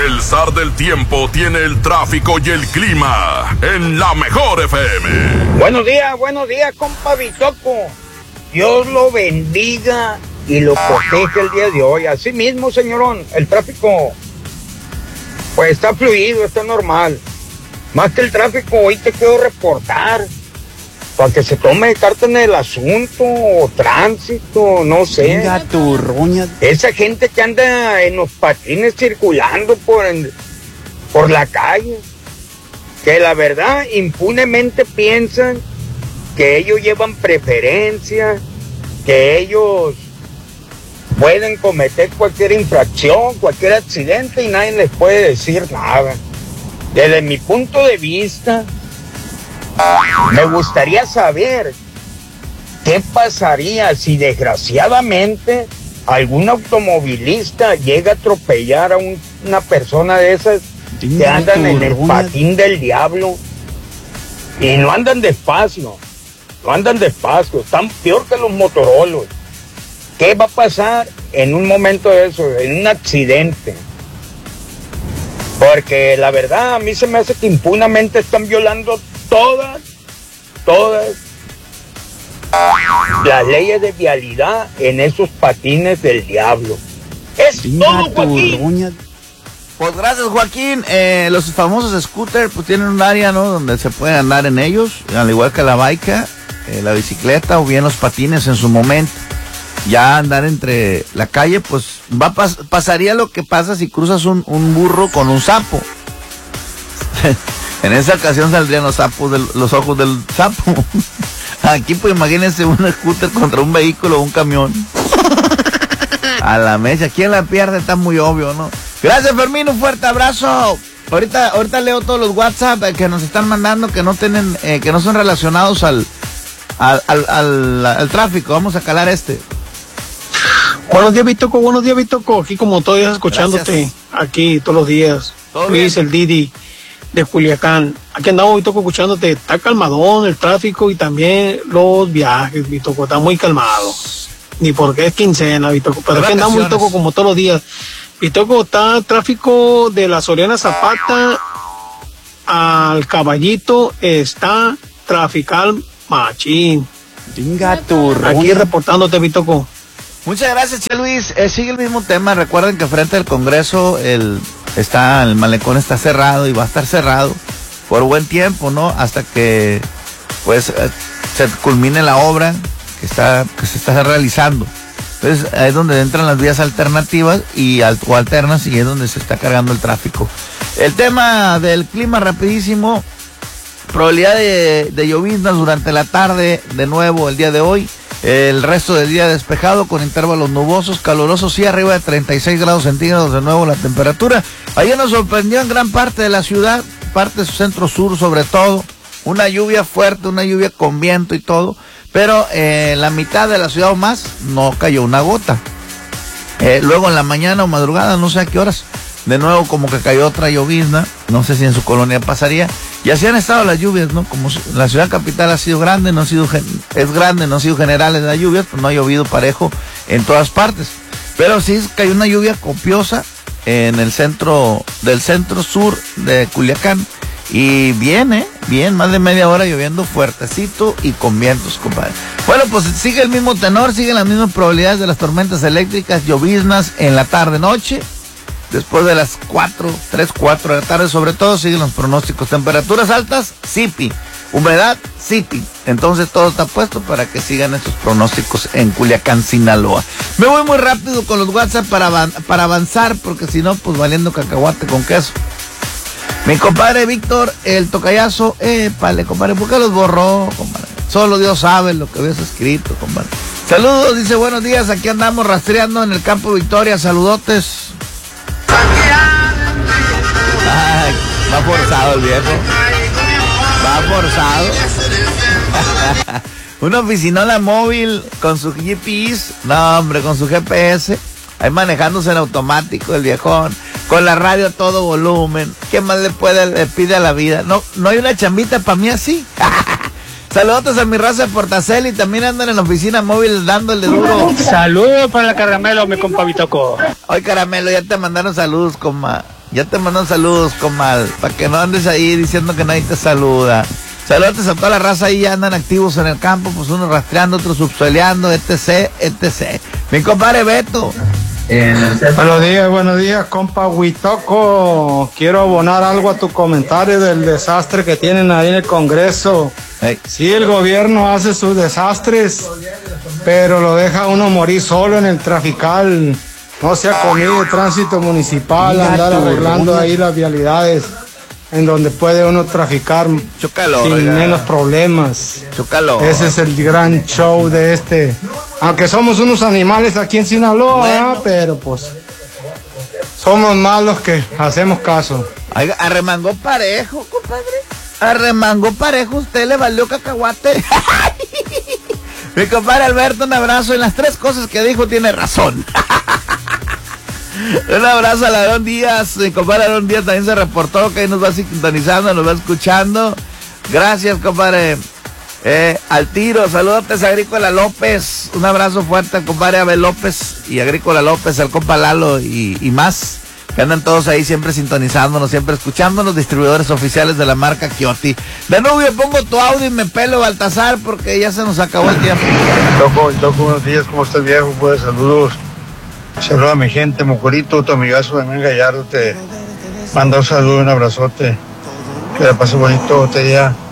El zar del tiempo tiene el tráfico y el clima en la Mejor FM. Buenos días, compa Bitoco. Dios lo bendiga y lo protege el día de hoy. Así mismo, señorón, el tráfico pues está fluido, está normal. Más que el tráfico, hoy te quiero reportar para que se tome carta en el asunto, o tránsito, no sé. Venga, tu roña. Esa gente que anda en los patines circulando por la calle, que la verdad impunemente piensan que ellos llevan preferencia, que ellos pueden cometer cualquier infracción, cualquier accidente y nadie les puede decir nada. Desde mi punto de vista, me gustaría saber qué pasaría si desgraciadamente algún automovilista llega a atropellar a una persona de esas que andan en el patín del diablo y no andan despacio, están peor que los motorolos. ¿Qué va a pasar en un momento de eso, en un accidente? Porque la verdad a mí se me hace que impunemente están violando todas las leyes de vialidad en esos patines del diablo. Es todo, Joaquín. Pues gracias, Joaquín. Los famosos scooters pues tienen un área, ¿no?, donde se puede andar en ellos, al igual que la bike, la bicicleta o bien los patines en su momento. Ya andar entre la calle, pues pasaría lo que pasa si cruzas un burro con un sapo. En esa ocasión saldrían los sapos los ojos del sapo. Aquí pues imagínense un scooter contra un vehículo o un camión. A la mecha, ¿quién la pierde? Está muy obvio, ¿no? Gracias, Fermín, un fuerte abrazo. Ahorita leo todos los WhatsApp que nos están mandando que no tienen, que no son relacionados al tráfico. Vamos a calar este. Buenos días, Bitoco. Aquí como todos días escuchándote. Gracias. Aquí todos los días. Luis, el Didi de Culiacán. Aquí andamos, Bitoco, escuchándote. Está calmadón el tráfico y también los viajes, Bitoco. Está muy calmado. Ni porque es quincena, Bitoco. Pero aquí andamos, Bitoco, como todos los días. Bitoco, está tráfico de la Soriana Zapata al Caballito. Está trafical machín. Venga, tu aquí reportándote, Bitoco. Muchas gracias, Che Luis. Sigue el mismo tema. Recuerden que frente al Congreso el malecón está cerrado y va a estar cerrado por buen tiempo, ¿no? Hasta que pues se culmine la obra que se está realizando. Entonces ahí es donde entran las vías alternativas o alternas, y es donde se está cargando el tráfico. El tema del clima, rapidísimo. Probabilidad de lloviznas durante la tarde, de nuevo el día de hoy. El resto del día despejado con intervalos nubosos, calurosos, sí, arriba de 36 grados centígrados de nuevo la temperatura. Ayer nos sorprendió en gran parte de la ciudad, parte de su centro sur sobre todo, una lluvia fuerte, una lluvia con viento y todo, pero la mitad de la ciudad o más no cayó una gota. Luego en la mañana o madrugada, no sé a qué horas, de nuevo como que cayó otra llovizna, no sé si en su colonia pasaría. Y así han estado las lluvias, ¿no? Como la ciudad capital ha sido grande, no ha sido generales las lluvias, pues no ha llovido parejo en todas partes. Pero sí cayó una lluvia copiosa en el centro sur de Culiacán. Y bien, más de media hora lloviendo fuertecito y con vientos, compadre. Bueno, pues sigue el mismo tenor, siguen las mismas probabilidades de las tormentas eléctricas, lloviznas en la tarde-noche. Después de las 3, 4 de la tarde, sobre todo, siguen los pronósticos. Temperaturas altas, Zipi. Humedad, City. Entonces todo está puesto para que sigan estos pronósticos en Culiacán, Sinaloa. Me voy muy rápido con los WhatsApp para avanzar, porque si no, pues valiendo cacahuate con queso. Mi compadre Víctor, el tocayazo, pale, compadre, ¿por qué los borró, compadre? Solo Dios sabe lo que habías escrito, compadre. Saludos, dice, buenos días, aquí andamos rastreando en el Campo Victoria, saludotes. Ay, va forzado el viejo. Va forzado. Una oficinola móvil con su GPS. No, hombre, con su GPS. Ahí manejándose en automático el viejón. Con la radio a todo volumen. ¿Qué más le pide a la vida? No hay una chambita para mí así. Saludos a mi raza de Portacel, y también andan en la oficina móvil dándole duro. Saludos para el Caramelo, mi compa Bitoco. Hoy, Caramelo, ya te mandaron saludos, compa. Ya te mandan saludos, comal, para que no andes ahí diciendo que nadie te saluda. Saludos a toda la raza ahí, ya andan activos en el campo, pues unos rastreando, otros subsueleando, etc. Mi compadre Beto. Buenos días, compa Huitoco. Quiero abonar algo a tu comentario del desastre que tienen ahí en el Congreso. Hey. Sí, el gobierno hace sus desastres, pero lo deja uno morir solo en el trafical. No se ha comido el tránsito municipal, andar arreglando ahí las vialidades en donde puede uno traficar sin menos problemas. Ese es el gran show de este. Aunque somos unos animales aquí en Sinaloa, bueno, pero pues somos más los que hacemos caso. Oiga, arremangó parejo, compadre. Arremangó parejo, usted le valió cacahuate. Mi compadre Alberto, un abrazo. En las 3 cosas que dijo tiene razón. Un abrazo a Aarón Díaz. Mi compadre Aarón Díaz también se reportó, que ahí nos va sintonizando, nos va escuchando. Gracias, compadre. Al tiro, salúdate a Agrícola López. Un abrazo fuerte al compadre Abel López y Agrícola López, al compa Lalo y más, que andan todos ahí siempre sintonizándonos, siempre escuchándonos, distribuidores oficiales de la marca Chioti. De nuevo yo pongo tu audio y me pelo, Baltasar, porque ya se nos acabó el tiempo. Toco, buenos días, ¿cómo estás, viejo? Pues saludos. Saludos a mi gente, Mocorito, tu amigazo de Gallardo, te manda un saludo, un abrazote. Que la pase bonito este día.